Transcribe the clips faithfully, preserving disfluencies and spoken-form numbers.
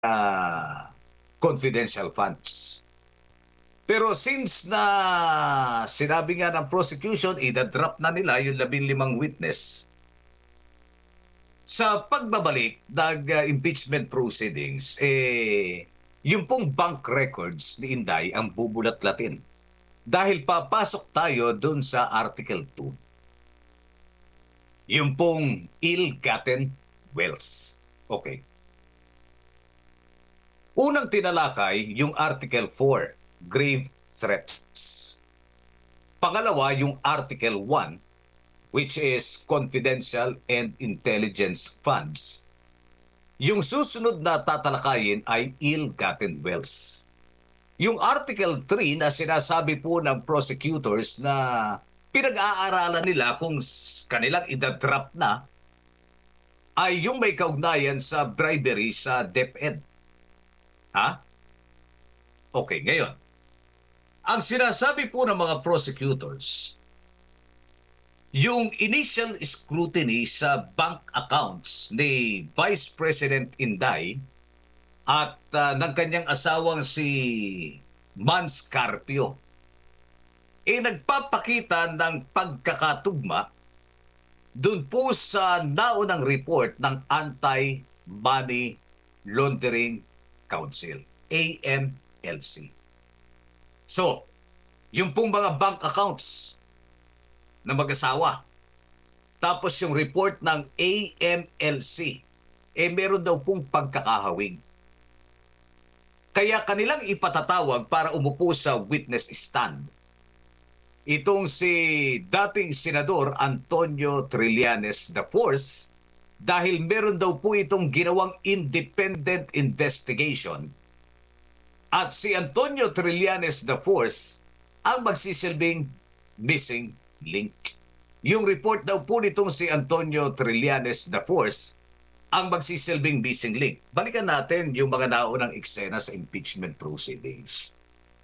uh, confidential funds. Pero since na sinabi nga ng prosecution, idadrop na nila yung labing limang witness, sa pagbabalik ng uh, impeachment proceedings, eh, yung pong bank records ni Inday ang bubulat-latin. Dahil papasok tayo dun sa Article two. Yung pong ill-gotten wealth. Okay. Unang tinalakay yung Article four, grave threats. Pangalawa, yung Article one, which is confidential and intelligence funds. Yung susunod na tatalakayin ay ill-gotten wealth. Yung Article three na sinasabi po ng prosecutors na pinag-aaralan nila kung kanilang idadrap na ay yung may kaugnayan sa bribery sa DepEd. Ha? Okay, ngayon. Ang sinasabi po ng mga prosecutors, yung initial scrutiny sa bank accounts ni Vice President Inday at uh, ng kanyang asawang si Mans Carpio, eh nagpapakita ng pagkakatugma dun po sa naunang report ng Anti-Money Laundering Council, A M L C. So, yung pong mga bank accounts na mag-asawa, tapos yung report ng A M L C, eh meron daw pong pagkakahawig. Kaya kanilang ipatatawag para umupo sa witness stand itong si dating Senador Antonio Trillanes the fourth dahil meron daw po itong ginawang independent investigation at si Antonio Trillanes the fourth ang magsisilbing missing link. Yung report daw po nitong si Antonio Trillanes the fourth ang magsisilbing missing link. Balikan natin yung mga naunang eksena sa impeachment proceedings.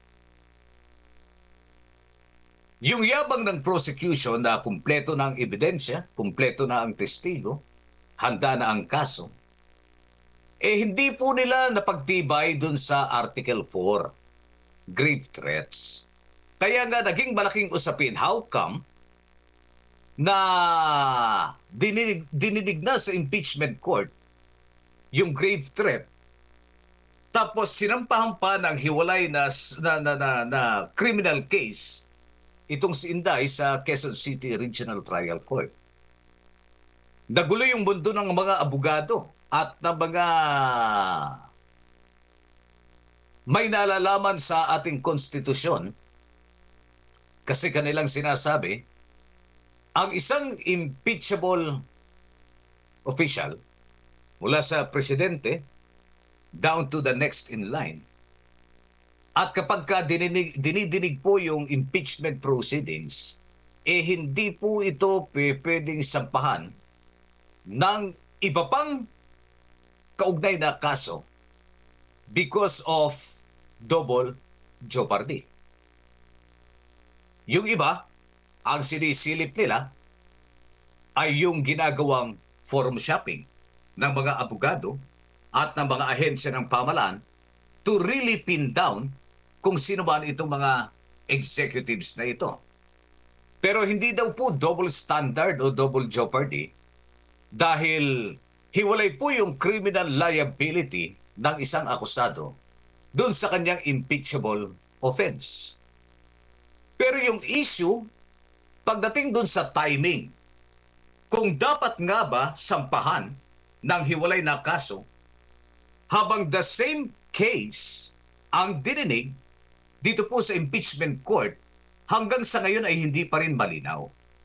Yung yabang ng prosecution na kumpleto na ang ebidensya, kumpleto na ang testigo, handa na ang kaso, eh hindi po nila napagtibay dun sa Article four, grave threats. Kaya nga naging malaking usapin, how come na dininig, dininig na sa impeachment court yung grave threat, tapos sinampahan pa ng hiwalay na, na, na, na, na criminal case itong si Inday sa Quezon City Regional Trial Court. Nagulo yung mundo ng mga abogado at ng mga may nalalaman sa ating konstitusyon kasi kanilang sinasabi, ang isang impeachable official mula sa presidente down to the next in line, at kapag ka dinidig, dinidinig po yung impeachment proceedings, eh hindi po ito pwedeng sampahan ng iba pang kaugnay na kaso because of double jeopardy. Yung iba, ang sinisilip nila ay yung ginagawang forum shopping ng mga abogado at ng mga ahensya ng pamahalaan to really pin down kung sino man itong mga executives na ito. Pero hindi daw po double standard o double jeopardy dahil hiwalay po yung criminal liability ng isang akusado doon sa kanyang impeachable offense. Pero yung issue, pagdating doon sa timing, kung dapat nga ba sampahan ng hiwalay na kaso habang the same case ang dininig dito po sa impeachment court, hanggang sa ngayon ay hindi pa rin malinaw.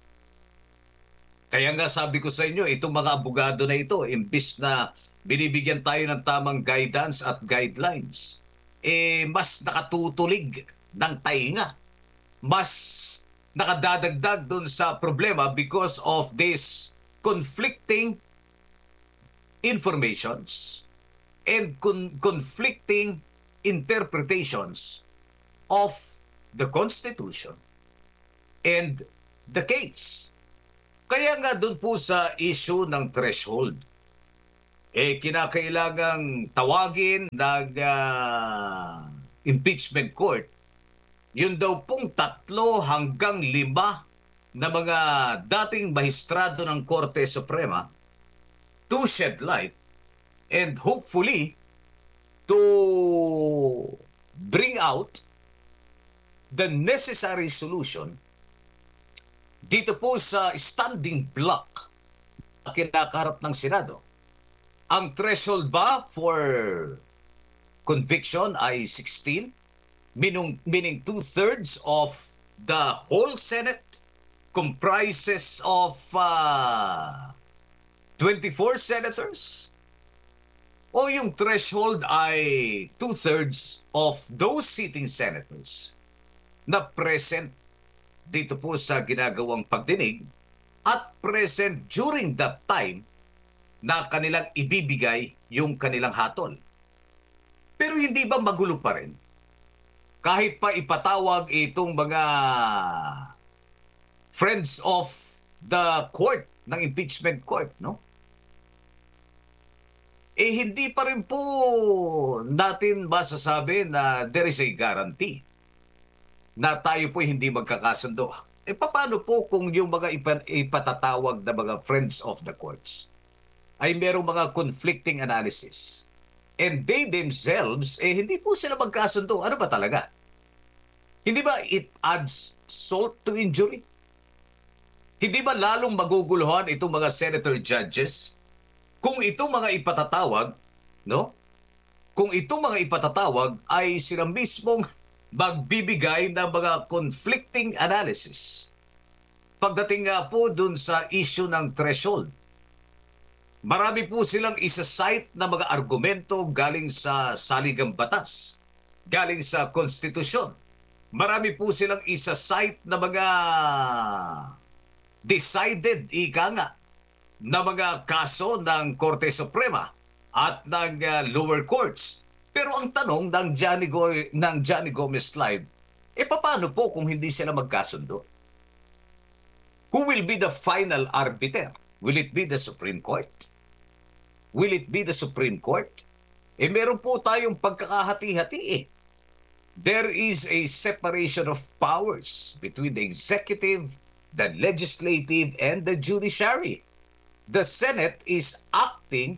Kaya nga sabi ko sa inyo, itong mga abogado na ito, imbis na binibigyan tayo ng tamang guidance at guidelines, eh mas nakatutulig ng tainga. Mas nakadadagdag dun sa problema because of this conflicting informations and con- conflicting interpretations of the Constitution and the case. Kaya nga doon po sa issue ng threshold, eh kinakailangang tawagin ng ah, impeachment court, yun daw pong tatlo hanggang lima na mga dating mahistrado ng Korte Suprema to shed light and hopefully to bring out the necessary solution dito po sa standing block na kinakaharap ng Senado. Ang threshold ba for conviction ay sixteen, meaning, meaning two-thirds of the whole Senate comprises of uh, twenty-four senators? O yung threshold ay two-thirds of those sitting senators na present dito po sa ginagawang pagdinig at present during that time na kanilang ibibigay yung kanilang hatol. Pero hindi ba magulo pa rin? Kahit pa ipatawag itong mga friends of the court, ng impeachment court, no? Eh hindi pa rin po natin masasabi na there is a guarantee na tayo po hindi magkakasundo. Eh paano po kung yung mga ipatatawag na mga friends of the courts ay merong mga conflicting analysis and they themselves, eh hindi po sila magkasundo? Ano ba talaga? Hindi ba it adds salt to injury? Hindi ba lalong maguguluhan itong mga senator judges kung itong mga ipatatawag, no? Kung itong mga ipatatawag ay sila mismong magbibigay ng mga conflicting analysis pagdating nga po dun sa issue ng threshold. Marami po silang isa-cite na mga argumento galing sa saligang batas, galing sa konstitusyon. Marami po silang isa-cite na mga decided, ika nga, na mga kaso ng Korte Suprema at ng uh, lower courts. Pero ang tanong ng Johnny, Go ng Johnny Gomez Live, eh paano po kung hindi sila magkasundo? Who will be the final arbiter? Will it be the Supreme Court? Will it be the Supreme Court? Eh meron po tayong pagkakahati-hati eh. There is a separation of powers between the executive, the legislative, and the judiciary. The Senate is acting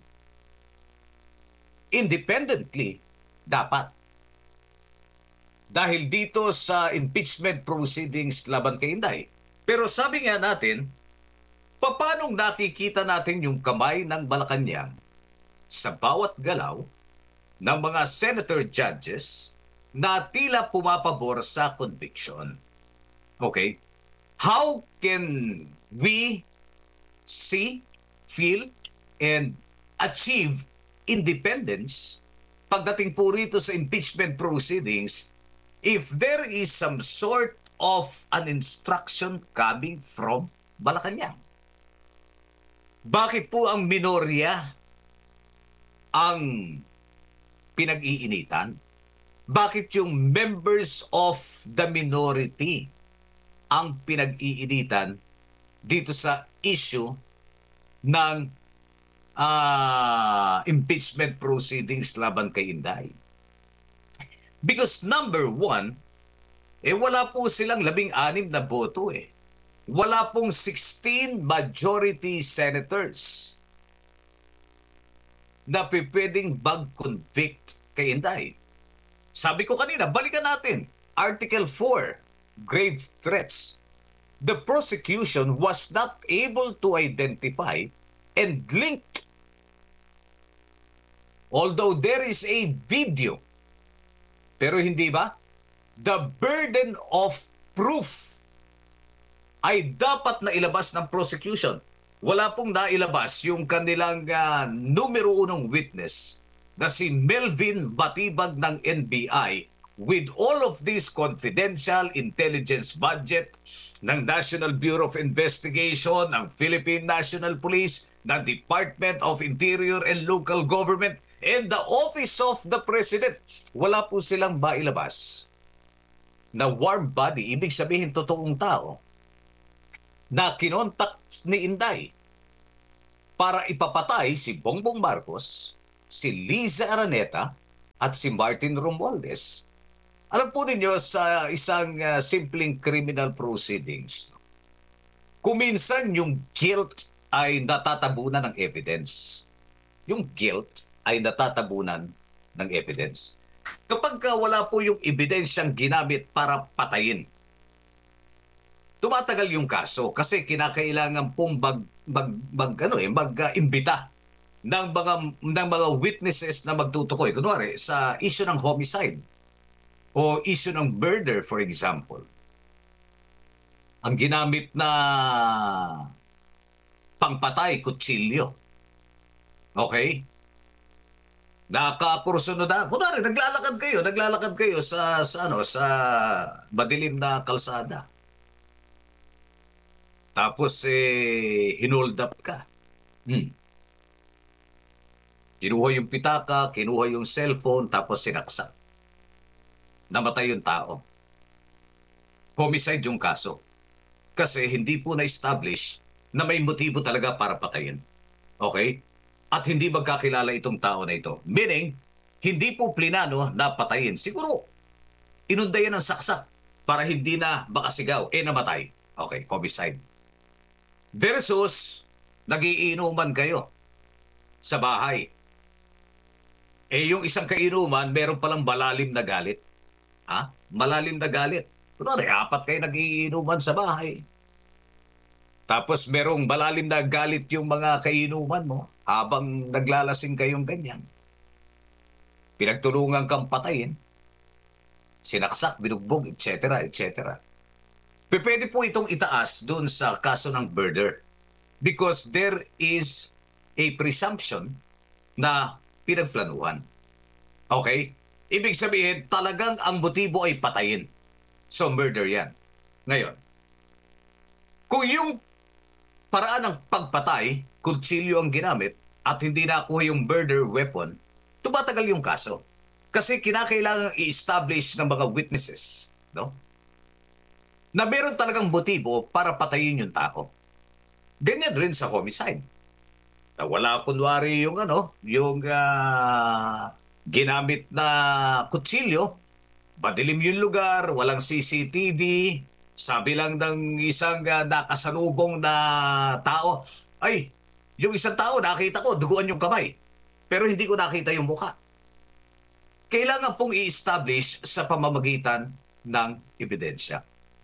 independently, dapat. Dahil dito sa impeachment proceedings laban kay Inday. Pero sabi nga natin, paano nakikita natin yung kamay ng Malacanang sa bawat galaw ng mga senator judges na tila pumapabor sa conviction? Okay? How can we see, feel, and achieve independence pagdating po rito sa impeachment proceedings if there is some sort of an instruction coming from Malacanang? Bakit po ang minorya ang pinag-iinitan? Bakit yung members of the minority ang pinag-iinitan dito sa issue ng uh, impeachment proceedings laban kay Inday? Because number one, eh wala po silang labing-anim na boto eh. Wala pong sixteen majority senators na pwedeng mag-convict kay Inday. Sabi ko kanina, balikan natin. Article four, grave threats. The prosecution was not able to identify and link. Although there is a video, pero hindi ba? The burden of proof ay dapat na ilabas ng prosecution. Wala pong nailabas yung kanilang uh, numero unong witness na si Melvin Batibag ng N B I with all of this confidential intelligence budget ng National Bureau of Investigation, ng Philippine National Police, ng Department of Interior and Local Government, and the Office of the President. Wala po silang mailabas na warm body, ibig sabihin totoong tao, na kinontak ni Inday para ipapatay si Bongbong Marcos, si Liza Araneta, at si Martin Romualdez. Alam po ninyo sa isang uh, simpleng criminal proceedings, kuminsan yung guilt ay natatabunan ng evidence. Yung guilt ay natatabunan ng evidence. Kapag ka wala po yung ebidensyang ginamit para patayin, tumatagal yung kaso kasi kinakailangan pong mag, mag, mag ano eh, mag-imbita ng mga ng mga witnesses na magtutukoy. Kunwari sa issue ng homicide o issue ng murder, for example. Ang ginamit na pangpatay, kutsilyo. Okay? Nakakursunod na, kunwari, naglalakad kayo, naglalakad kayo sa, sa, ano, sa madilim na kalsada. Tapos, eh, hinold up ka. Hmm. Kinuha yung pitaka, kinuha yung cellphone, tapos sinaksak. Namatay yung tao. Homicide yung kaso. Kasi hindi po na-establish na may motibo talaga para patayin. Okay? At hindi magkakilala itong tao na ito. Meaning, hindi po plinano na patayin. Siguro, inundayan ng saksak para hindi na makasigaw, eh namatay. Okay, homicide. Versus, nagiinuman kayo sa bahay. Eh yung isang kainuman, meron palang malalim na galit. Ha? Malalim na galit. Kunwari, apat kayo nagiinuman sa bahay. Tapos merong malalim na galit yung mga kainuman mo habang naglalasing kayong ganyan. Pinagtulungan kang patayin, sinaksak, binugbog, et cetera, et cetera. Pwede po itong itaas dun sa kaso ng murder because there is a presumption na pinagplanuhan. Okay? Ibig sabihin, talagang ang motibo ay patayin. So, murder yan. Ngayon, kung yung paraan ng pagpatay, kutsilyo ang ginamit, at hindi nakuha yung murder weapon, tumatagal yung kaso. Kasi kinakailangan i-establish ng mga witnesses, no? Na meron talagang motibo para patayin yung tao. Ganyan rin sa homicide. Na wala kunwari yung ano, yung uh, ginamit na kutsilyo, madilim yung lugar, walang C C T V, sabi lang ng isang uh, nakasalubong na tao, ay, yung isang tao nakita ko, duguan yung kamay. Pero hindi ko nakita yung mukha. Kailangan pong i-establish sa pamamagitan ng ebidensya.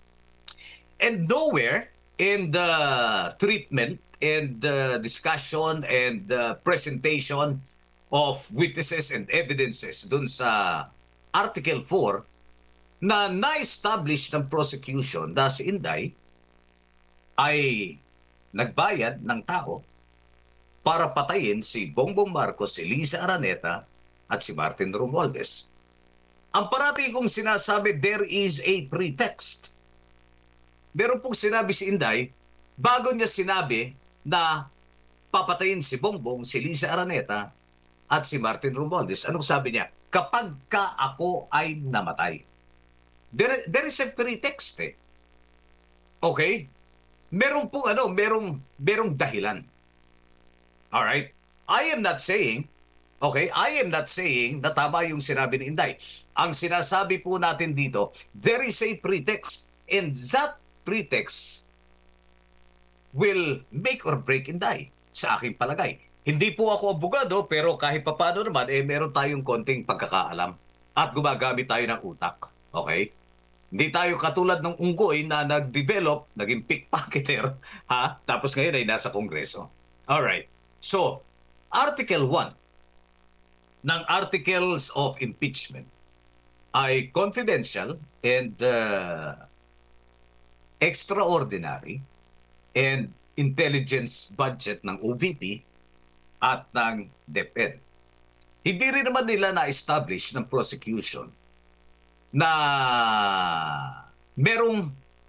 And nowhere in the treatment and the discussion and the presentation of witnesses and evidences dun sa Article four na na-establish ng prosecution na si Inday ay nagbayad ng tao para patayin si Bongbong Marcos, si Liza Araneta at si Martin Romualdez. Ang parati kong sinasabi, there is a pretext. Meron pong sinabi si Inday, bago niya sinabi na papatayin si Bongbong, si Liza Araneta at si Martin Romualdez. Anong sabi niya? Kapag ka ako ay namatay. There, there is a pretext eh. Okay? Meron pong ano, merong, merong dahilan. Alright? I am not saying, okay, I am not saying na tama yung sinabi ni Inday. Ang sinasabi po natin dito, there is a pretext and that pretext will make or break Inday sa aking palagay. Hindi po ako abogado pero kahit papano naman, eh meron tayong konting pagkakaalam at gumagamit tayo ng utak. Okay? Hindi tayo katulad ng unggoy na nag-develop, naging pickpocketer, ha? Tapos ngayon ay nasa Kongreso. Alright. So, Article one ng Articles of Impeachment ay confidential and uh, extraordinary and intelligence budget ng O V P at ng DepEd. Hindi rin naman nila na-establish ng prosecution na merong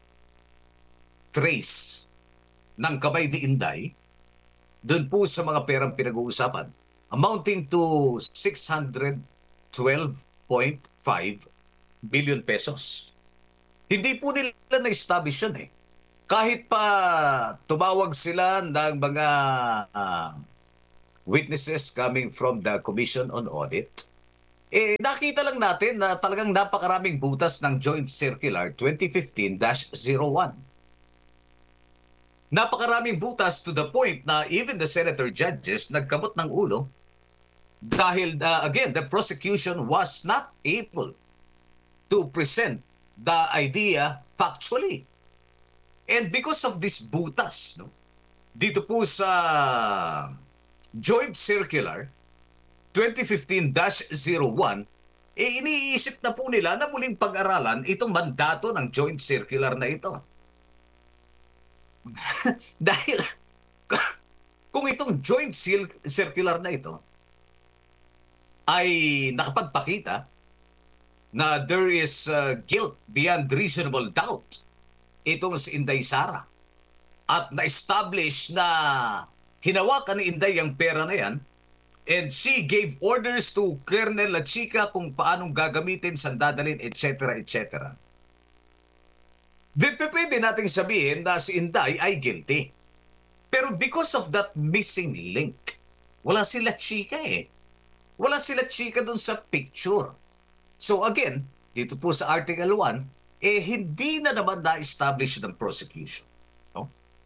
trace ng kamay ni Inday doon po sa mga perang pinag-uusapan amounting to six hundred twelve point five billion pesos. Hindi po nila na-establish yun eh. kahit pa tumawag sila ng mga ah, witnesses coming from the Commission on Audit, eh nakita lang natin na talagang napakaraming butas ng Joint Circular twenty fifteen dash zero one. Napakaraming butas to the point na even the senator judges nagkamot ng ulo dahil uh, again, the prosecution was not able to present the idea factually. And because of this butas, no, dito po sa Joint Circular twenty fifteen dash zero one, eh iniisip na po nila na muling pag-aralan itong mandato ng Joint Circular na ito. Dahil kung itong Joint Circular na ito ay nakapagpakita na there is uh, guilt beyond reasonable doubt itong si Inday Sara at na-establish na hinawakan ni Inday ang pera na yan and she gave orders to Colonel La Chica kung paanong gagamitin, saan dadalhin, et cetera, et cetera. Then pwede nating sabihin na si Inday ay guilty. Pero because of that missing link, wala si La Chica eh. Wala si La Chica dun sa picture. So again, dito po sa Article one, eh hindi na naman na-establish ng prosecution, no?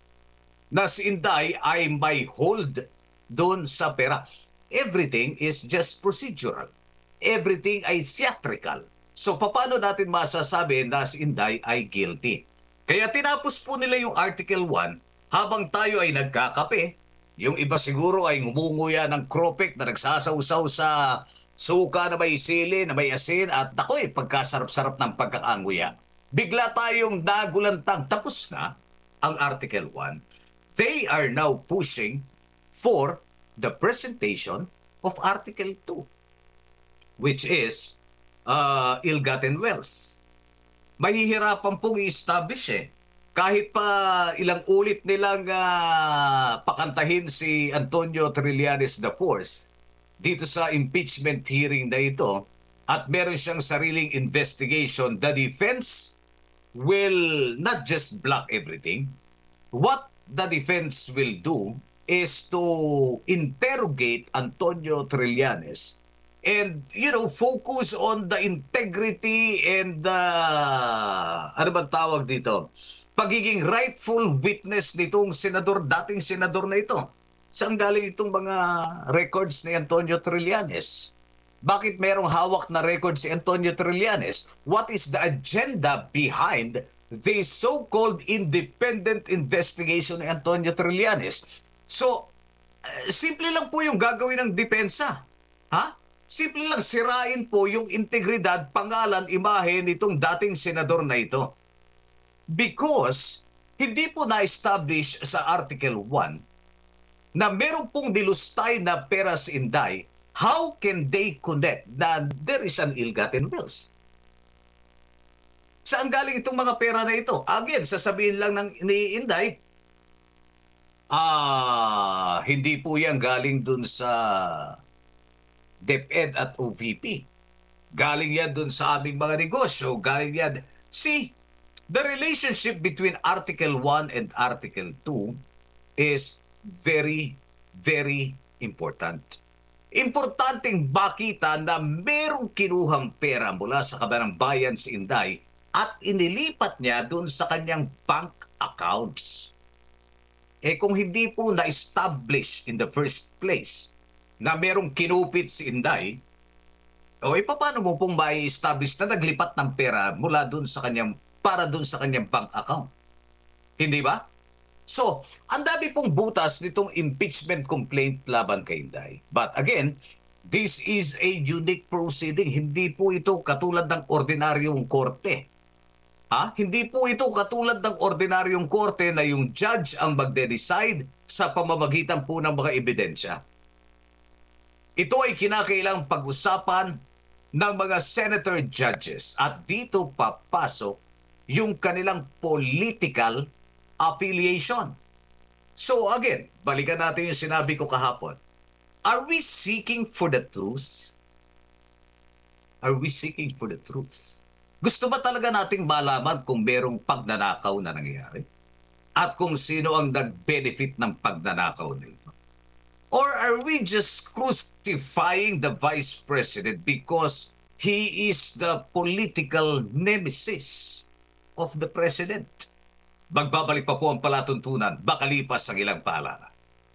Na si Inday ay may hold doon sa pera. Everything is just procedural. Everything ay theatrical. So paano natin masasabi na si Inday ay guilty? Kaya tinapos po nila yung Article one habang tayo ay nagkakape. Yung iba siguro ay ngumunguya ng kropek na nagsasawsaw sa suka na may sili, na may asin, at ako'y pagkasarap-sarap ng pagkakanguya. Bigla tayong nagulantang tapos na ang Article one. They are now pushing for the presentation of Article two, which is uh, ill-gotten wealth. Mahihirapan pong i-establish eh. Kahit pa ilang ulit nilang uh, pakantahin si Antonio Trillanes the fourth dito sa impeachment hearing na ito at meron siyang sariling investigation, the defense will not just block everything. What the defense will do is to interrogate Antonio Trillanes and, you know, focus on the integrity and the, ano bang tawag dito? Pagiging rightful witness nitong senador, dating senador na ito. Saan galing itong mga records ni Antonio Trillanes? Bakit merong hawak na record si Antonio Trillanes? What is the agenda behind the so-called independent investigation ni Antonio Trillanes? So, uh, simple lang po yung gagawin ng depensa. Ha? Simple lang, sirain po yung integridad, pangalan, imahe nitong dating senador na ito. Because hindi po na-establish sa Article one na meron pong dilustay na pera si Inday, how can they connect na there is an ill-gotten wealth? Saan galing itong mga pera na ito? Again, sasabihin lang ng ni Inday, ah, hindi po yan galing dun sa DepEd at O V P. Galing yan dun sa aming mga negosyo. Galing yan. See, the relationship between Article one and Article two is very, very important. Importanteng makita na merong kinuhang pera mula sa kabanang bayan si Inday at inilipat niya dun sa kanyang bank accounts. Eh kung hindi po na-establish in the first place na merong kinupit si Inday, o eh paano mo pong ma-establish na naglipat ng pera mula dun sa kanyang, para dun sa kanyang bank account? Hindi ba? So, ang dami pong butas nitong impeachment complaint laban kay Inday. But again, this is a unique proceeding. Hindi po ito katulad ng ordinaryong korte. Ha? Hindi po ito katulad ng ordinaryong korte na yung judge ang magde-decide sa pamamagitan po ng mga ebidensya. Ito ay kinakailangang pag-usapan ng mga senator judges at dito papasok yung kanilang political affiliation. So again, balikan natin yung sinabi ko kahapon. Are we seeking for the truth? Are we seeking for the truth? Gusto ba talaga nating malaman kung merong pagnanakaw na nangyayari? at kung sino ang nag-benefit ng pagnanakaw nito? Or are we just crucifying the Vice President because he is the political nemesis of the President? Magbabalik pa po ang palatuntunan, bakalipas ang ilang paalala.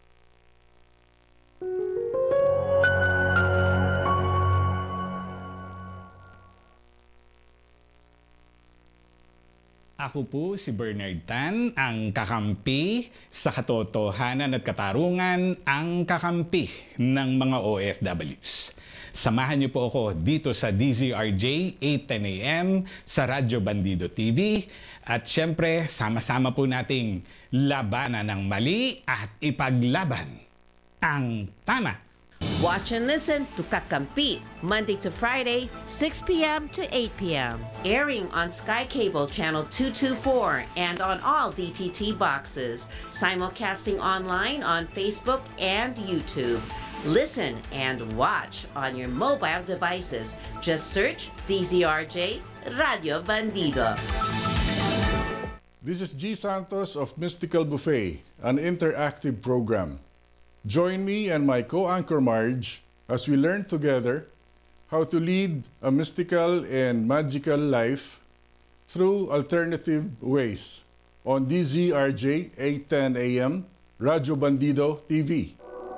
Ako po si Bernard Tan, ang kakampi sa katotohanan at katarungan, ang kakampi ng mga O F Ws. Samahan niyo po ako dito sa D Z R J eight ten A M sa Radyo Bandido T V at syempre sama-sama po nating labanan ng mali at ipaglaban ang tama. Watch and listen to Kakampi, Monday to Friday, six p m to eight p m Airing on Sky Cable Channel two twenty-four and on all D T T boxes. Simulcasting online on Facebook and YouTube. Listen and watch on your mobile devices. Just search D Z R J Radio Bandido. This is G. Santos of Mystical Buffet, an interactive program. Join me and my co-anchor Marge as we learn together how to lead a mystical and magical life through alternative ways on D Z R J eight ten A M Radyo Bandido T V.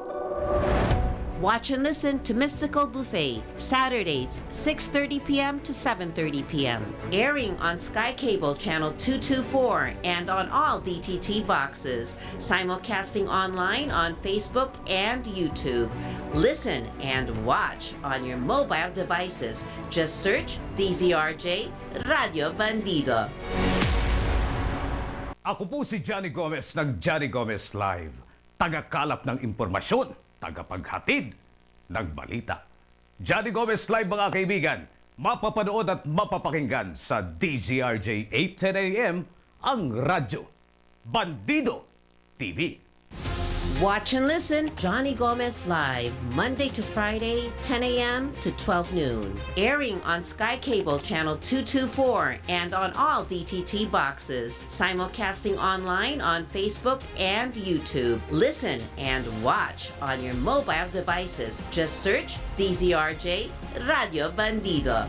Watch and listen to Mystical Buffet, Saturdays, six thirty p m to seven thirty p m Airing on Sky Cable Channel two twenty-four and on all D T T boxes. Simulcasting online on Facebook and YouTube. Listen and watch on your mobile devices. Just search D Z R J Radio Bandido. Ako po si Johnny Gomez ng Johnny Gomez Live. Tagakalap ng impormasyon, tagapaghatid ng balita. Johnny Gomez Live mga kaibigan, mapapanood at mapapakinggan sa D Z R J eight ten A M ang radyo Bandido T V. Watch and listen Johnny Gomez Live, Monday to Friday, ten a m to twelve noon. Airing on Sky Cable Channel two twenty-four and on all D T T boxes. Simulcasting online on Facebook and YouTube. Listen and watch on your mobile devices. Just search D Z R J Radio Bandido.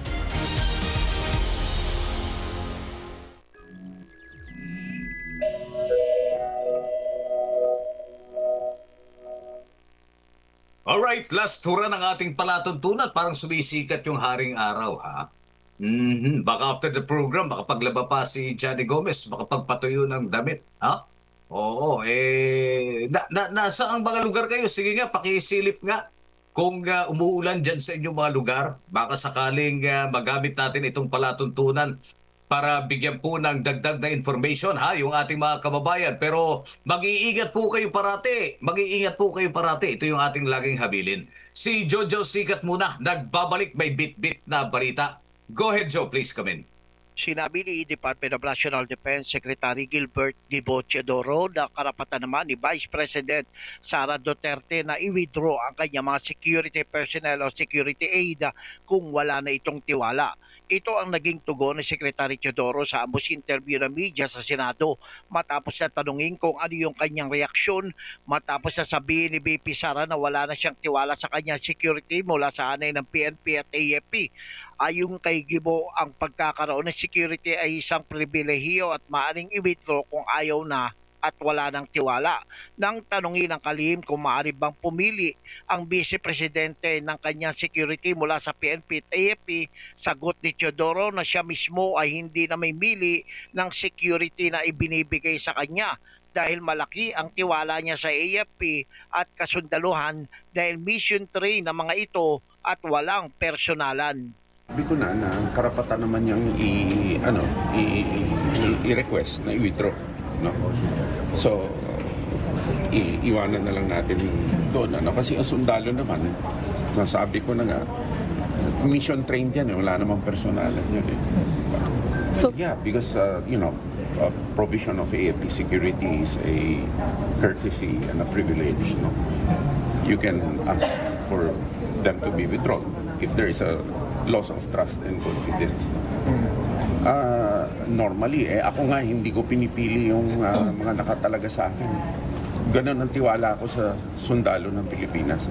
Alright, last tura ng ating palatuntunan. Parang sumisikat yung haring araw, ha? Mm-hmm. Baka after the program, baka paglaba pa si Johnny Gomez, baka pagpatuyo ng damit, ha? Oo, eh... Na, na, nasa ang mga lugar kayo? Sige nga, pakisilip nga. Kung uh, umuulan dyan sa inyong mga lugar, baka sakaling uh, magamit natin itong palatuntunan para bigyan po ng dagdag na information, ha, yung ating mga kababayan. Pero mag-iingat po kayo parati. Mag-iingat po kayo parati. Ito yung ating laging habilin. Si Jojo Sikat muna, nagbabalik, may bit-bit na balita. Go ahead, Joe, please come in. Sinabi ni Department of National Defense Secretary Gilbert Dibociadoro na karapatan naman ni Vice President Sara Duterte na i-withdraw ang kanyang mga security personnel o security aid kung wala na itong tiwala. Ito ang naging tugon ni Secretary Teodoro sa ambos interview ng media sa Senado matapos na tanungin kung ano yung kanyang reaksyon matapos na sabihin ni V P Sara na wala na siyang tiwala sa kanyang security mula sa anay ng P N P at A F P. Ayon kay Gibo, ang pagkakaroon ng security ay isang pribilehiyo at maaaring i-withdraw kung ayaw na at wala ng tiwala. Nang tanungin ng kalihim kung maaari bang pumili ang Vice Presidente ng kanyang security mula sa P N P at A F P, sagot ni Teodoro na siya mismo ay hindi na may mili ng security na ibinibigay sa kanya dahil malaki ang tiwala niya sa A F P at kasundaluhan dahil mission train ng mga ito at walang personalan. Sabi ko na na karapatan naman niyang i ano i, i, i-request na i-withdraw, no? So i, iwanan na lang natin doon, ano, kasi ang sundalo naman, nasabi ko na nga, mission trained yan, eh. Wala namang personalan yun, eh. So yeah, because uh, you know, uh, provision of A F P security is a courtesy and a privilege, no? You can ask for them to be withdrawn if there is a loss of trust and confidence. Ah, normally, eh, ako nga hindi ko pinipili yung ah, mga nakatalaga sa akin. Ganon ang tiwala ko sa sundalo ng Pilipinas.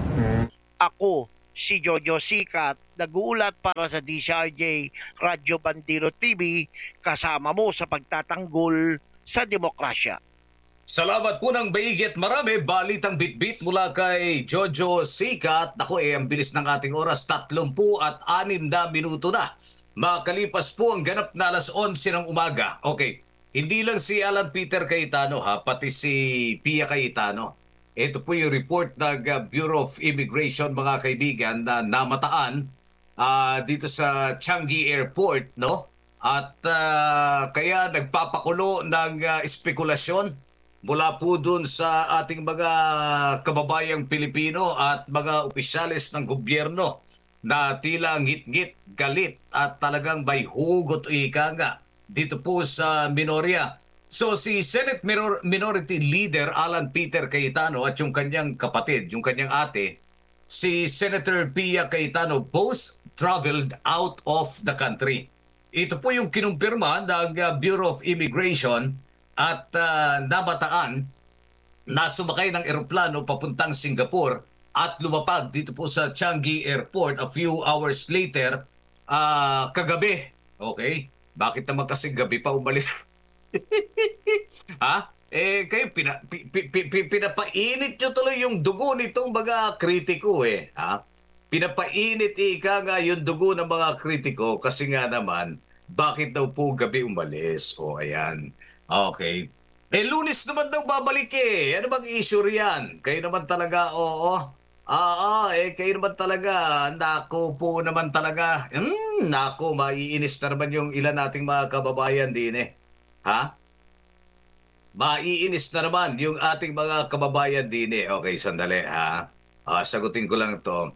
Ako, si Jojo Sikat, nag-uulat para sa D C R J Radyo Bandero T V, kasama mo sa pagtatanggol sa demokrasya. Salamat po ng baigit marami. Balitang bitbit mula kay Jojo Sikat. Naku eh, ang bilis ng ating oras. Tatlumpu at anim na minuto na. Makalipas po ang ganap na alas onse ng umaga. Okay, hindi lang si Alan Peter Cayetano ha, pati si Pia Cayetano. Ito po yung report ng uh, Bureau of Immigration, mga kaibigan, na namataan uh, dito sa Changi Airport, no? At uh, kaya nagpapakulo ng uh, espekulasyon mula po dun sa ating mga kababayang Pilipino at mga opisyalis ng gobyerno na tila ngit-ngit, galit at talagang may hugot o ika nga dito po sa Minoria. So si Senate Minor- Minority Leader Alan Peter Cayetano at yung kanyang kapatid, yung kanyang ate, si Senator Pia Cayetano, both traveled out of the country. Ito po yung kinumpirma ng uh, Bureau of Immigration at uh, nabataan na sumakay ng eroplano papuntang Singapore at lumapag dito po sa Changi Airport a few hours later uh, kagabi. Okay? Bakit naman kasi gabi pa umalis? Ha? Eh, kayo, pina, pi, pi, pi, pi, pinapainit nyo tuloy yung dugo nitong mga kritiko eh. Ha? Pinapainit ika nga yung dugo ng mga kritiko kasi nga naman, bakit daw po gabi umalis? O, ayan. Okay. Eh, Lunes naman daw babalik eh. Ano bang issue riyan? Kayo naman talaga, oo. Ah, ah, eh, kayo naman talaga. Nako po naman talaga. Hmm, nako, maiinis na naman yung ilan nating mga kababayan din eh. Ha? Maiinis na naman yung ating mga kababayan din eh. Okay, sandali ha. Ah, sagutin ko lang to.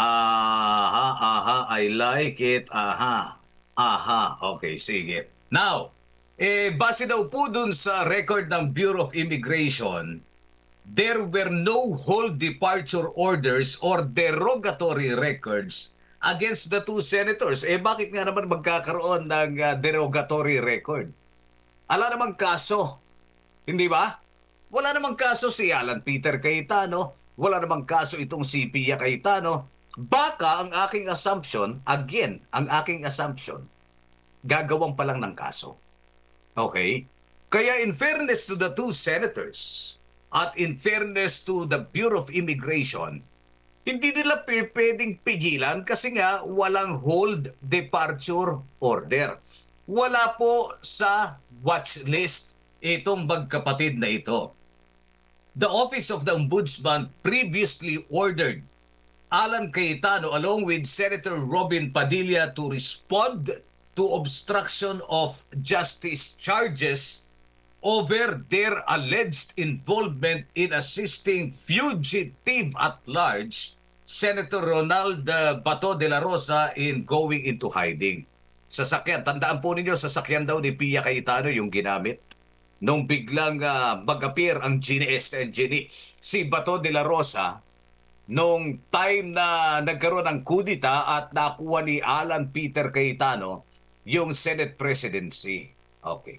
Aha, aha, I like it. Aha, aha. Okay, sige. Now, eh, base daw po dun sa record ng Bureau of Immigration, there were no hold departure orders or derogatory records against the two senators. Eh, bakit nga naman magkakaroon ng uh, derogatory record? Ala namang kaso. Hindi ba? Wala namang kaso si Alan Peter Cayetano. Wala namang kaso itong si Pia Cayetano. Baka ang aking assumption, again, ang aking assumption, gagawang pa lang ng kaso. Okay? Kaya in fairness to the two senators at in fairness to the Bureau of Immigration, hindi nila p- pwedeng pigilan kasi nga walang hold departure order. Wala po sa watch list itong magkapatid na ito. The Office of the Ombudsman previously ordered Alan Cayetano along with Senator Robin Padilla to respond to obstruction of justice charges over their alleged involvement in assisting fugitive at large Senator Ronald Bato de la Rosa in going into hiding. Sasakyan, tandaan po ninyo, sasakyan daw ni Pia Cayetano yung ginamit nung biglang uh, mag-appear ang G N S and G N I. Si Bato de la Rosa, nung time na nagkaroon ng kudita at nakuha ni Alan Peter Cayetano yung Senate presidency. Okay.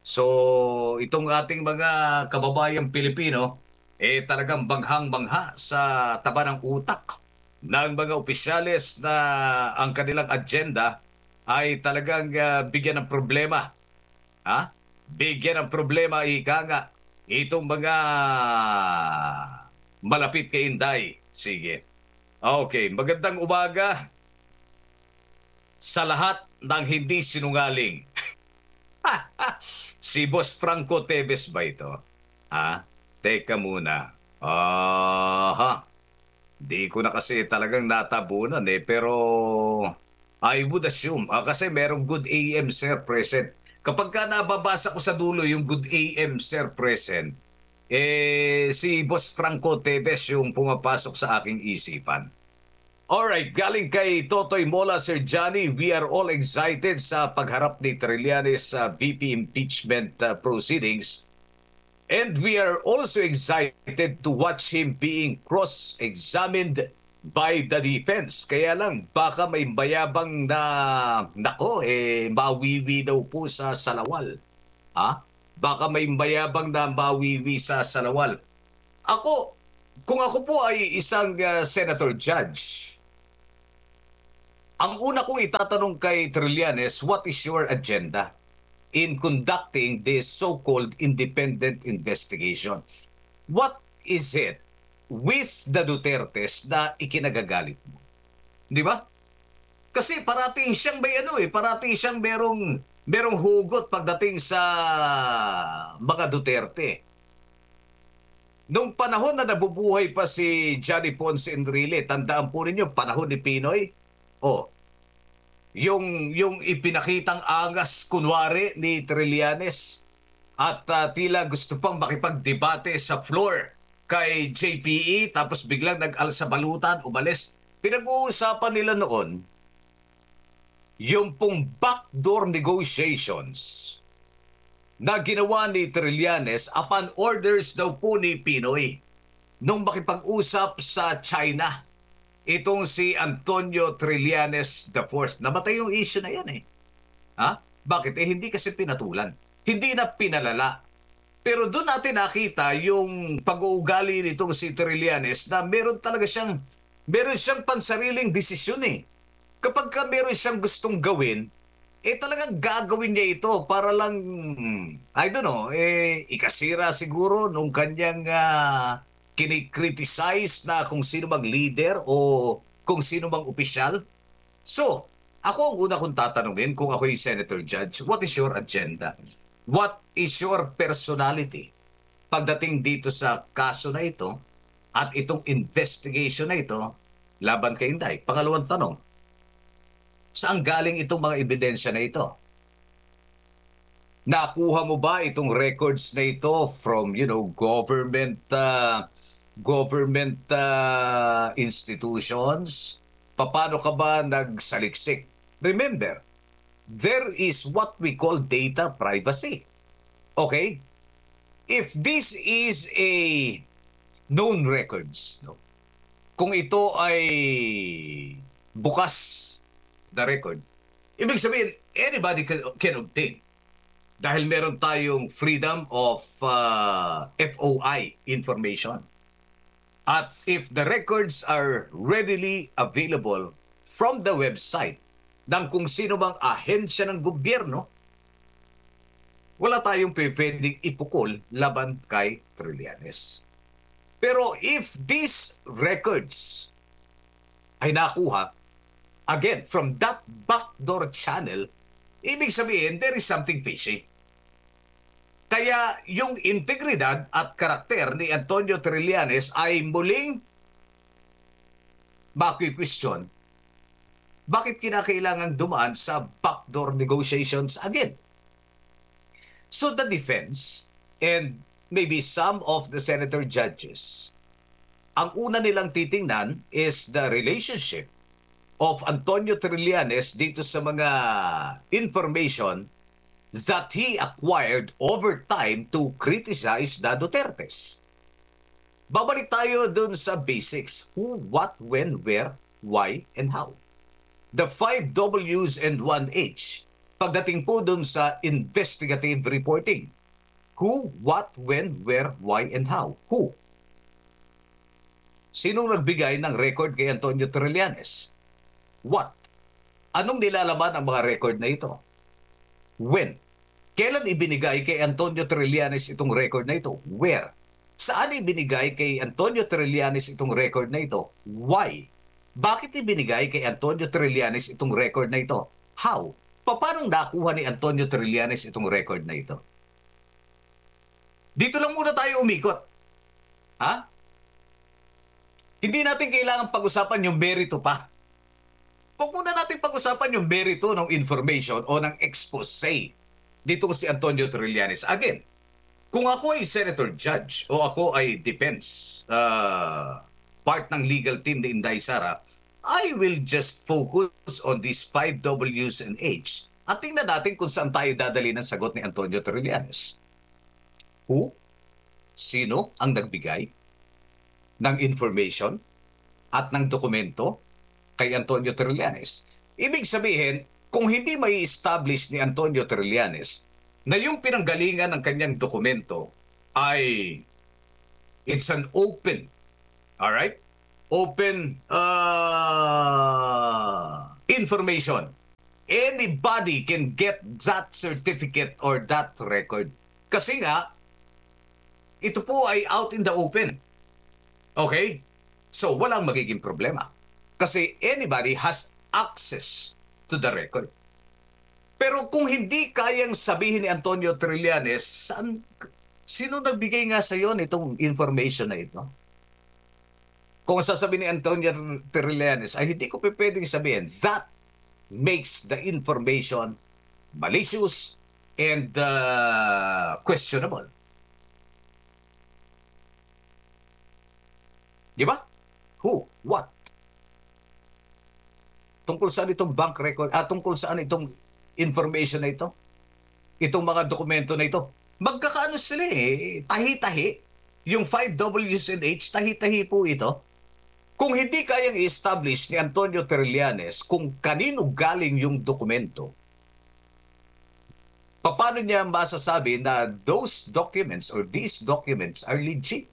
So, itong ating mga kababayang Pilipino, eh talagang banghang-bangha sa taba ng utak ng mga opisyalis na ang kanilang agenda ay talagang uh, bigyan ng problema. Ha? Bigyan ng problema, ika nga, itong mga malapit kay Inday. Sige. Okay, magandang umaga sa lahat ng hindi sinungaling. Si Boss Franco Teves ba ito? Ha? Teka muna. Aha. Di ko na kasi talagang natabunan eh. Pero I would assume. Ah, kasi merong good A M sir present. Kapag ka nababasa ko sa dulo yung good A M sir present, eh si Boss Franco Teves yung pumapasok sa aking isipan. Alright, galing kay Totoy Mola, Sir Johnny, we are all excited sa pagharap ni Trillanes sa V P impeachment uh, proceedings. And we are also excited to watch him being cross-examined by the defense. Kaya lang, baka may mayabang na, nako, eh, mawiwi daw po sa salawal. Ha? Baka may mayabang na mawiwi sa salawal. Ako, kung ako po ay isang uh, senator judge, ang una kong itatanong kay Trillanes, what is your agenda in conducting this so-called independent investigation? What is it with the Dutertes na ikinagagalit mo? Di ba? Kasi parating siyang may ano eh, parating siyang merong, merong hugot pagdating sa mga Duterte. Nung panahon na nabubuhay pa si Johnny Ponce Enrile, tandaan po ninyo, panahon ni Pinoy, oh, yung, yung ipinakitang angas kunwari ni Trillanes at uh, tila gusto pang makipagdebate sa floor kay J P E tapos biglang nag-alsabalutan, umalis. Pinag-uusapan nila noon yung pong backdoor negotiations na ginawa ni Trillanes upon orders daw po ni Pinoy nung makipag-usap sa China. Itong si Antonio Trillanes the Fourth. Namatay yung issue na yan eh. Ha? Bakit? Eh hindi kasi pinatulan. Hindi na pinalala. Pero doon natin nakita yung pag-uugali nitong si Trillanes na meron talaga siyang, meron siyang pansariling desisyon eh. Kapag ka meron siyang gustong gawin, eh talagang gagawin niya ito para lang, I don't know, eh ikasira siguro nung kanyang uh, kinikriticize na kung sino bang leader o kung sino bang opisyal. So, ako ang una kong tatanungin kung ako yung Senator Judge, what is your agenda? What is your personality pagdating dito sa kaso na ito at itong investigation na ito laban kay Inday? Pangalawang tanong, saan galing itong mga ebidensya na ito? Nakuha mo ba itong records na ito from, you know, government uh, government uh, institutions? Paano ka ba nagsaliksik? Remember, there is what we call data privacy. Okay? If this is a known records, no? Kung ito ay bukas the record, ibig sabihin, anybody can, can obtain. Dahil meron tayong freedom of uh, F O I information. At if the records are readily available from the website ng kung sino bang ahensya ng gobyerno, wala tayong pwedeng ipukol laban kay Trillanes. Pero if these records ay nakuha, again, from that backdoor channel, ibig sabihin, there is something fishy. Kaya yung integridad at karakter ni Antonio Trillanes ay muling maki-question. Bakit kinakailangan dumaan sa backdoor negotiations again? So the defense and maybe some of the senator judges, ang una nilang titingnan is the relationship of Antonio Trillanes dito sa mga information that he acquired over time to criticize the Dutertes. Babalik tayo dun sa basics. Who, what, when, where, why, and how. The five W's and one H. Pagdating po dun sa investigative reporting. Who, what, when, where, why, and how. Who? Sinong nagbigay ng record kay Antonio Trillanes? What? Anong nilalaman ang mga record na ito? When? Kailan ibinigay kay Antonio Trillanes itong record na ito? Where? Saan ibinigay kay Antonio Trillanes itong record na ito? Why? Bakit ibinigay kay Antonio Trillanes itong record na ito? How? Paano nakuha ni Antonio Trillanes itong record na ito? Dito lang muna tayo umikot. Ha? Hindi natin kailangan pag-usapan yung merito pa. Huwag muna natin pag-usapan yung merito ng information o ng expose dito si Antonio Trillanes. Again, kung ako ay senator judge o ako ay defense uh, part ng legal team ni Inday Sara, I will just focus on these five W's and H at tingnan natin kung saan tayo dadali ng sagot ni Antonio Trillanes. Who? Sino ang nagbigay ng information? at ng dokumento kay Antonio Trillanes. Ibig sabihin, kung hindi may establish ni Antonio Trillanes na yung pinanggalingan ng kanyang dokumento ay it's an open, all right? Open uh, information. Anybody can get that certificate or that record. Kasi nga, ito po ay out in the open. Okay? So, walang magiging problema. Kasi anybody has access to the record. Pero kung hindi kayang sabihin ni Antonio Trillanes, saan, sino nagbigay nga sa iyo nitong information na ito? Kung sasabihin ni Antonio Trillanes, ay hindi ko pwedeng sabihin, that makes the information malicious and uh, questionable. Di ba? Who? What? Tungkol saan itong bank record? Ah, tungkol saan itong information na ito? Itong mga dokumento na ito? Magkakaano sila eh. Tahi-tahi. Yung five W's and H, tahi-tahi po ito. Kung hindi kayang i-establish ni Antonio Trillanes kung kanino galing yung dokumento, paano niya masasabi na those documents or these documents are legit?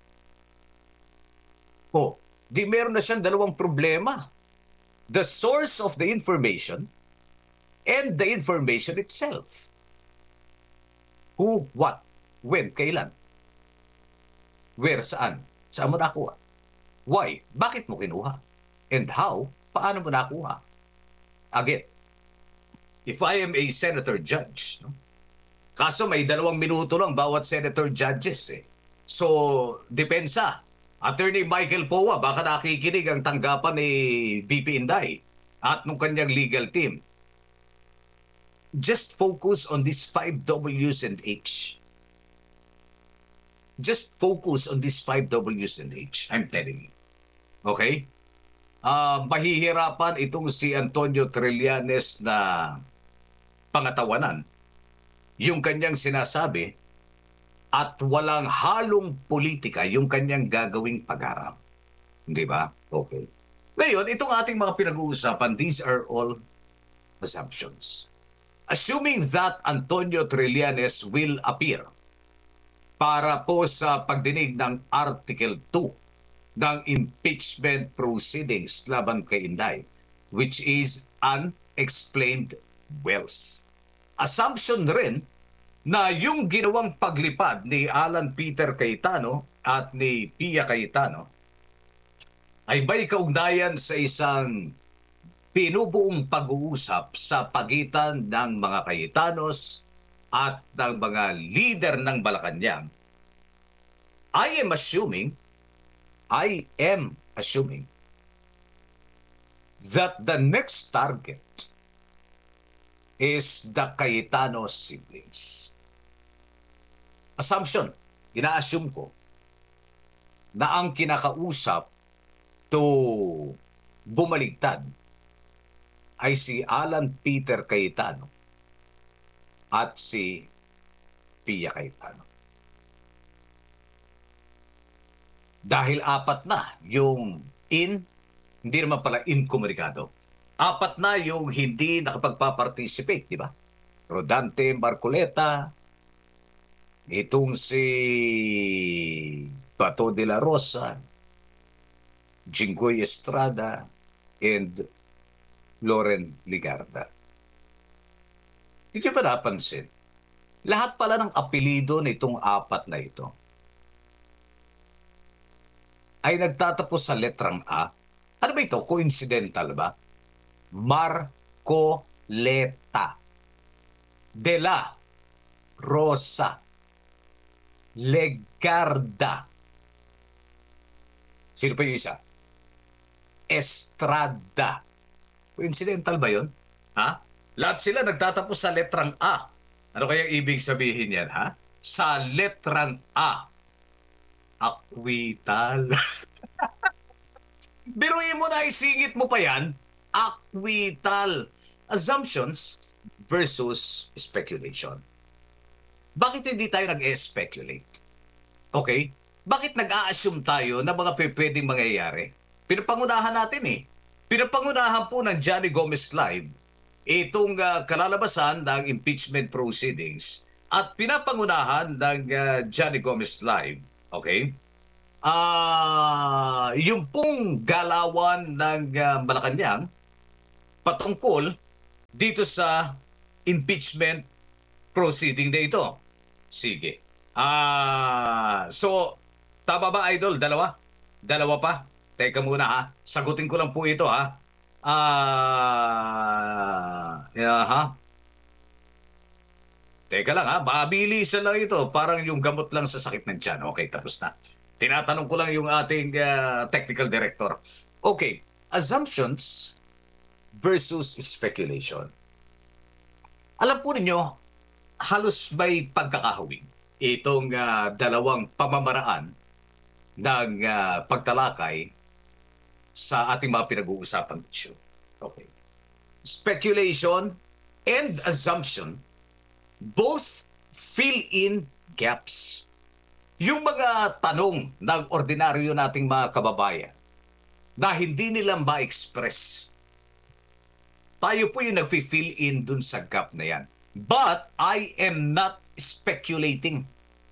O, di meron na siyang dalawang problema. The source of the information and the information itself. Who, what, when, kailan? Where, saan? Saan mo nakuha? Why? Bakit mo kinuha? And how? Paano mo nakuha? Again, if I am a senator judge, no? Kaso may dalawang minuto lang bawat senator judges eh. So, depensa. Attorney Michael Powa, baka nakikinig ang tanggapan ni V P Inday at nung kanyang legal team. Just focus on these five W's and H. Just focus on these five W's and H. I'm telling you. Okay? Uh, mahihirapan itong si Antonio Trillanes na pangatawanan yung kanyang sinasabi at walang halong politika yung kanyang gagawing pag-arap. Di ba? Okay. Ngayon, itong ating mga pinag-uusapan, these are all assumptions. Assuming that Antonio Trillanes will appear para po sa pagdinig ng Article two ng impeachment proceedings laban kay Inday, which is unexplained wealth. Assumption rin na yung ginawang paglipad ni Alan Peter Cayetano at ni Pia Cayetano ay may kaugnayan sa isang pinubuong pag-uusap sa pagitan ng mga Cayetanos at ng mga leader ng Malacanang. I am assuming, I am assuming that the next target is the Cayetano siblings. Assumption, ina-assume ko na ang kinakausap to bumaligtad ay si Alan Peter Cayetano at si Pia Cayetano. Dahil apat na yung in, hindi naman pala inkomunikado. Apat na yung hindi nakapagpa-participate, di ba? Rodante Marcoleta, itong si Bato de la Rosa, Jinggoy Estrada, and Loren Ligarda. Hindi ko ba napansin? Lahat pala ng apelido nitong apat na ito ay nagtatapos sa letrang A. Ano ba ito? Coincidental ba? Marcoleta, De la Rosa, Legarda. Sino pa yung isa? Estrada. Coincidental ba yun? Ha? Lahat sila nagtatapos sa letrang A. Ano kaya ibig sabihin yan, ha? Sa letrang A. Akwital. Biruin mo na, isingit mo pa yan. Akwital. Assumptions versus speculation. Bakit hindi tayo nag-speculate? Okay? Bakit nag-a-assume tayo na mga pwedeng mangyayari? Pinapangunahan natin eh. Pinapangunahan po ng Johnny Gomez Live itong uh, kalalabasan ng impeachment proceedings at pinapangunahan ng uh, Johnny Gomez Live, okay? Ah, yung pong galawan ng uh, Malacanang patungkol dito sa impeachment proceeding na ito. Sige. Ah, so tama ba, Idol? Dalawa? Dalawa pa? Teka muna ha. Sagutin ko lang po ito ha. Ah, yeah, ha? Teka lang ha. Mabilisan lang ito. Parang yung gamot lang sa sakit ng tiyan. Okay, tapos na. Tinatanong ko lang yung ating uh, technical director. Okay. Assumptions versus speculation. Alam po ninyo, halos may pagkakahawig itong uh, dalawang pamamaraan ng uh, pagtalakay sa ating mga pinag-uusapang issue. Okay. Speculation and assumption both fill in gaps. Yung mga tanong ng ordinaryo nating mga kababayan na hindi nila ma-express, tayo po yung nag-fill in dun sa gap na yan. But I am not speculating.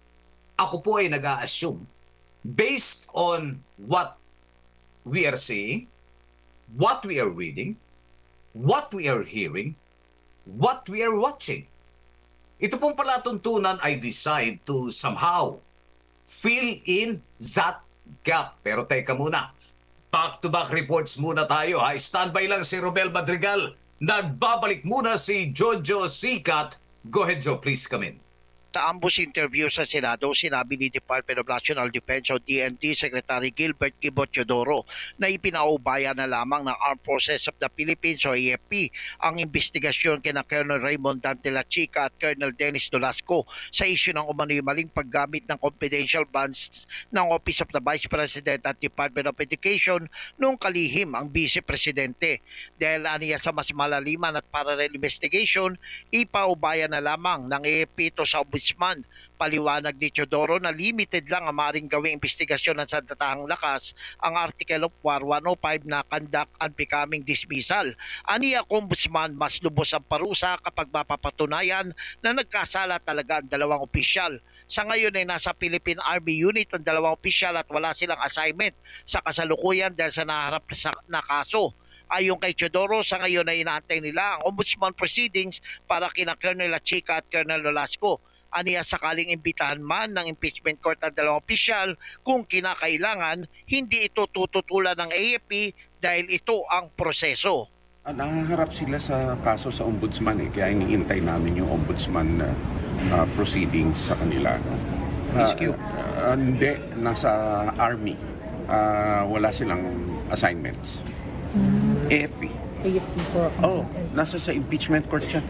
Ako po ay nag-a-assume based on what we are seeing, what we are reading, what we are hearing, what we are watching. Ito pong palatuntunan I decide to somehow fill in that gap. Pero teka muna, back-to-back reports muna tayo ha. Standby lang si Romel Madrigal. Nagbabalik muna si Jojo Sikat. Go ahead, Joe. Please come in. Sa ambos interview sa Senado, sinabi ni Department of National Defense o D N D Secretary Gilbert Gibo Teodoro na ipinaubaya na lamang ng Armed Forces of the Philippines o A F P ang investigasyon kina Colonel Raymond Dante La Chica at Colonel Dennis Nolasco sa isyu ng umano'y maling paggamit ng confidential funds ng Office of the Vice President at Department of Education noong kalihim ang Vice Presidente. Dahil aniya sa mas malaliman at parallel investigation, ipaubaya na lamang ng A F P ito sa Ombudsman. Paliwanag ni Teodoro na limited lang ang maaaring gawing investigasyon ng sandatahang lakas ang Article of War one oh five na conduct unbecoming dismissal. Aniya Ombudsman, mas lubos ang parusa kapag mapapatunayan na nagkasala talaga ang dalawang opisyal. Sa ngayon ay nasa Philippine Army Unit ang dalawang opisyal at wala silang assignment sa kasalukuyan dahil sa naharap na kaso. Ayon kay Teodoro, sa ngayon ay inaantay nila ang Ombudsman proceedings para kina Colonel La Chica at Colonel Nolasco. Aniya sakaling imbitahan man ng impeachment court ang dalawang opisyal kung kinakailangan, hindi ito tututulan ng A F P dahil ito ang proseso. Ah, nangaharap sila sa kaso sa ombudsman eh, kaya iniintay namin yung ombudsman uh, uh, proceedings sa kanila. Uh, Rescue? Uh, hindi, nasa army. Uh, wala silang assignments. Mm-hmm. A F P. A F P po. Oh, nasa sa impeachment court siya.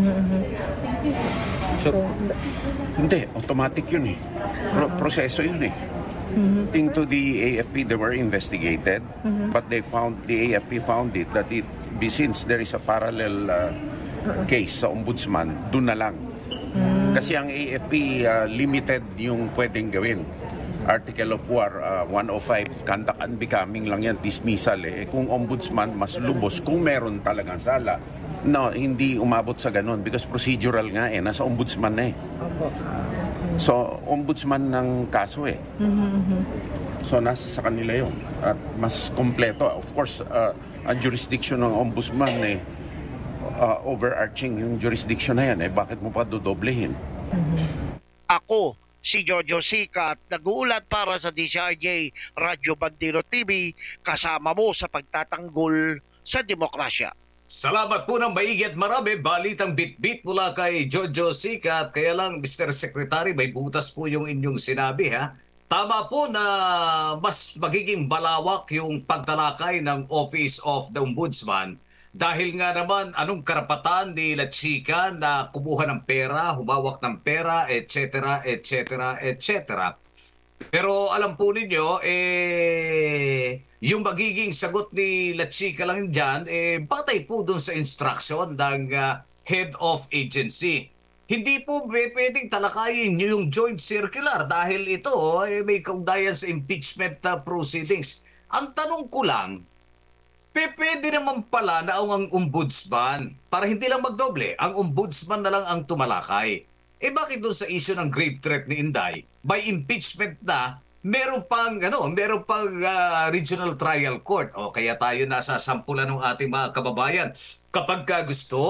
So, hindi, automatic yun eh. Pro- proseso yun eh. Thing to the A F P, they were investigated, but they found, the A F P found it that it, since there is a parallel uh, case sa ombudsman, doon na lang. Kasi ang A F P, uh, limited yung pwedeng gawin. Article of War uh, one oh five, conduct unbecoming lang yan, dismissal eh. Kung ombudsman, mas lubos, kung meron talagang sala, no, hindi umabot sa ganun because procedural nga eh, nasa ombudsman na eh. So, ombudsman ng kaso eh. So, nasa sa kanila yun. At mas kompleto. Of course, uh, ang jurisdiction ng ombudsman eh, uh, overarching yung jurisdiction na yan eh. Bakit mo pa dodoblehin? Ako, si Jojo Sikat, nag-uulat para sa D C R J Radyo Bandero T V, kasama mo sa pagtatanggol sa demokrasya. Salamat po ng maigi at marami. Balitang bit-bit mula kay Jojo Sikat. Kaya lang, Mister Secretary, may butas po yung inyong sinabi ha. Tama po na mas magiging balawak yung pagtalakay ng Office of the Ombudsman dahil nga naman anong karapatan ni La Chica na kumuha ng pera, humawak ng pera, et cetera, et cetera, et cetera. Pero alam po ninyo, eh, yung magiging sagot ni La Chica lang dyan, eh, batay po dun sa instruction ng uh, head of agency. Hindi po pwedeng talakayin nyo yung joint circular dahil ito eh, may kaugnayan sa impeachment uh, proceedings. Ang tanong ko lang, pe- pwede naman pala na ang ombudsman, para hindi lang magdoble, ang ombudsman na lang ang tumalakay. Eh bakit doon sa issue ng grave threat ni Inday, by impeachment na, meron pang, ano, meron pang ah, regional trial court. O kaya tayo nasa sampulan ng ating mga kababayan. Kapag ka gusto,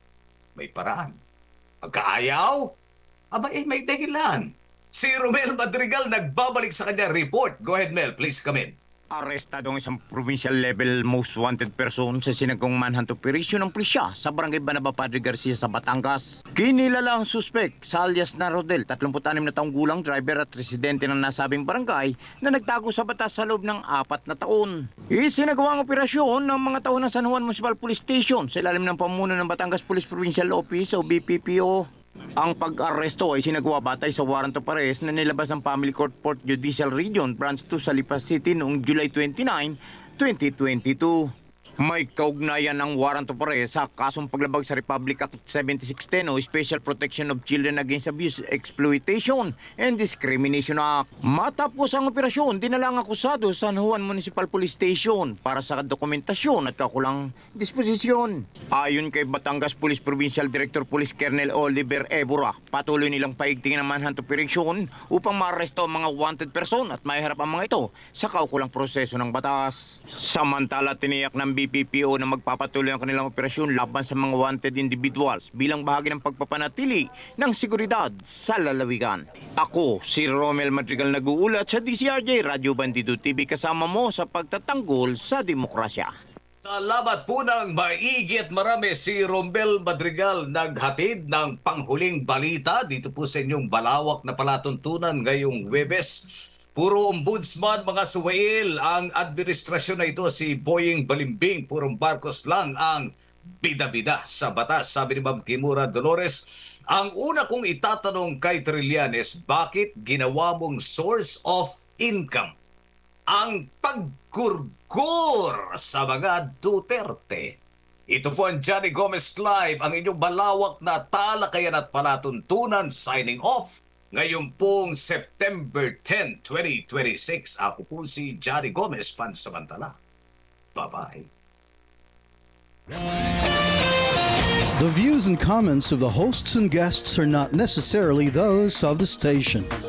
may paraan. Pagka ayaw, aba eh may dahilan. Si Romel Madrigal nagbabalik sa kanya report. Go ahead Mel, please come in. Arestado ang isang provincial level most wanted person sa sinagong manhunt operation ng pulisya sa barangay Banaba Padre Garcia sa Batangas. Kinilala ang suspek sa alias na Rodel, tatlumput-anim na taong gulang, driver at residente ng nasabing barangay na nagtago sa batas sa loob ng apat na taon. Isinagawa ang operasyon ng mga tao ng San Juan Municipal Police Station sa ilalim ng pamuno ng Batangas Police Provincial Office o B P P O. Ang pag-aresto ay sinagawa batay sa warrant of arrest na nilabas ng Family Court Port Judicial Region Branch two sa Lipas City noong July twenty-nine, twenty twenty-two. May kaugnayan ng warrant of arrest sa kasong paglabag sa Republic Act seventy-six ten o Special Protection of Children Against Abuse, Exploitation, and Discrimination Act. Matapos ang operasyon, dinala ang akusado sa San Juan Municipal Police Station para sa dokumentasyon at kakulang disposisyon. Ayon kay Batangas Police Provincial Director Police Colonel Oliver Evora, patuloy nilang paigtingin ang manhunt operation upang maaresto ang mga wanted person at maiharap ang mga ito sa kaukulang proseso ng batas. Samantala, tiniyak ng B P P O na magpapatuloy ang kanilang operasyon laban sa mga wanted individuals bilang bahagi ng pagpapanatili ng seguridad sa lalawigan. Ako, si Romel Madrigal, nag-uulat sa D C R J Radio Bandido T V, kasama mo sa pagtatanggol sa demokrasya. Salamat po ng maigi at marami si Romel Madrigal, naghatid ng panghuling balita dito po sa inyong balawak na palatuntunan ngayong Huwebes. Puro ombudsman, mga suwail, ang administrasyon na ito, si Boying Balimbing, purong Marcos lang ang bida-bida sa batas. Sabi ni Ma'am Kimura Dolores, ang una kong itatanong kay Trillanes, bakit ginawa mong source of income ang pagkurgur sa mga Duterte? Ito po ang Johnny Gomez Live, ang inyong balawak na talakayan at palatuntunan, signing off. Ngayon pong September tenth, twenty twenty-six, ako po si Johnny Gomez, pansamantala. Bye-bye. The views and comments of the hosts and guests are not necessarily those of the station.